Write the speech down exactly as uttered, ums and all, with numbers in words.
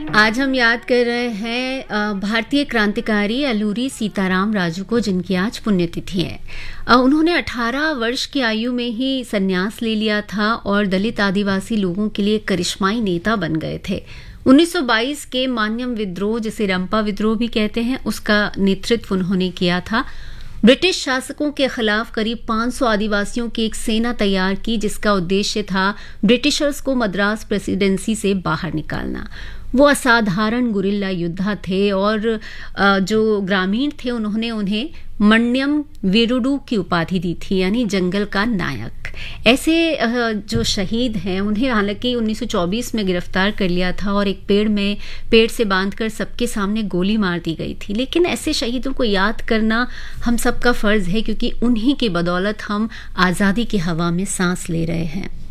आज हम याद कर रहे हैं अ, भारतीय क्रांतिकारी अलूरी सीताराम राजू को, जिनकी आज पुण्यतिथि है। अ, उन्होंने अठारह वर्ष की आयु में ही संन्यास ले लिया था और दलित आदिवासी लोगों के लिए करिश्माई नेता बन गए थे। उन्नीस सौ बाईस के मान्यम विद्रोह, जिसे रंपा विद्रोह भी कहते हैं, उसका नेतृत्व उन्होंने किया था। ब्रिटिश शासकों के खिलाफ करीब पाँच सौ आदिवासियों की एक सेना तैयार की, जिसका उद्देश्य था ब्रिटिशर्स को मद्रास प्रेसिडेंसी से बाहर निकालना। वो असाधारण गुरिल्ला योद्धा थे और जो ग्रामीण थे उन्होंने उन्हें मण्यम वीरुडू की उपाधि दी थी, यानी जंगल का नायक। ऐसे जो शहीद हैं उन्हें हालांकि उन्नीस सौ चौबीस में गिरफ्तार कर लिया था और एक पेड़ में पेड़ से बांधकर सबके सामने गोली मार दी गई थी। लेकिन ऐसे शहीदों को याद करना हम सबका फर्ज है, क्योंकि उन्हीं की बदौलत हम आज़ादी की हवा में सांस ले रहे हैं।